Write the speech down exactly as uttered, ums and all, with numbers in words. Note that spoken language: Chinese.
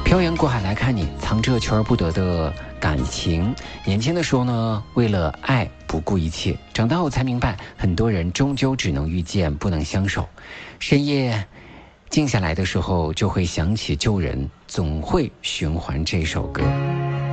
漂洋过海来看你，藏着求而不得的感情。年轻的时候呢，为了爱不顾一切，长大后才明白，很多人终究只能遇见，不能相守。深夜静下来的时候，就会想起旧人，总会循环这首歌。